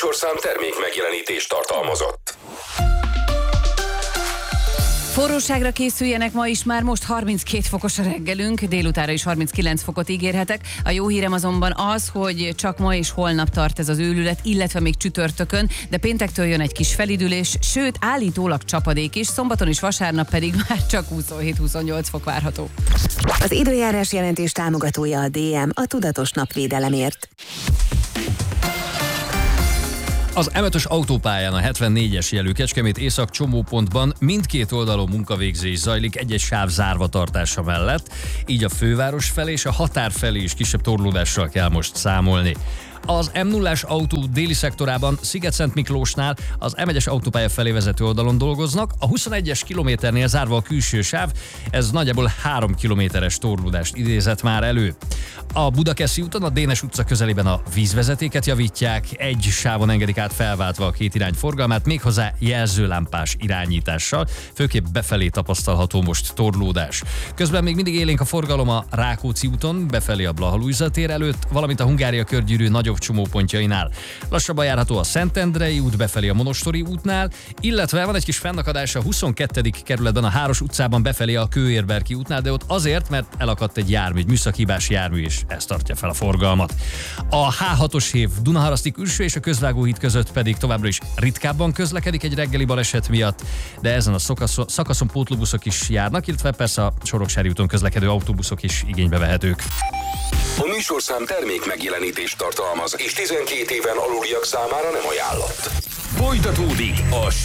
műsorszám termék megjelenítést tartalmazott. Forróságra készüljenek, ma is már most 32 fokos a reggelünk, délutára is 39 fokot ígérhetek. A jó hírem azonban az, hogy csak ma és holnap tart ez az őrület, illetve még csütörtökön, de péntektől jön egy kis felidülés, sőt állítólag csapadék is, szombaton és vasárnap pedig már csak 27-28 fok várható. Az időjárás jelentés támogatója a DM, a tudatos napvédelemért. Az M5-ös autópályán a 74-es jelű Kecskemét észak csomópontban mindkét oldalon munkavégzés zajlik egy-egy sáv zárva tartása mellett, így a főváros felé és a határ felé is kisebb torlódással kell most számolni. Az M0-as autó déli szektorában Sziget-Szent Miklósnál az M1-es autópálya felé vezető oldalon dolgoznak, a 21-es kilométernél zárva a külső sáv, ez nagyjából 3 kilométeres torlódást idézett már elő. A Budakeszi úton a Dénes utca közelében a vízvezetéket javítják, egy sávon engedik át felváltva a két irány forgalmát, méghozzá jelzőlámpás irányítással, főképp befelé tapasztalható most torlódás. Közben még mindig élénk a forgalom a Rákóczi úton, befelé a Blaha-Lujza tér előtt, valamint a Hungária körgyűrű nagyobb csomópontjainál. Lassabban járható a Szentendrei út befelé a Monostori útnál, illetve van egy kis fennakadás a 22. kerületben a Háros utcában befelé a Kőérberki útnál, de ott azért, mert elakadt egy jármű, egy műszakihibás jármű, és ez tartja fel a forgalmat. A H6-os hév Dunaharaszti külső és a Közvágóhíd között pedig továbbra is ritkábban közlekedik egy reggeli baleset miatt, de ezen a szakaszon pótlóbuszok is járnak, illetve persze a Soroksári úton közlekedő autóbuszok is igénybe vehetők. A műsorszám termék megjelenítést tartalmaz, és 12 éven aluliak számára nem ajánlott. Folytatódik a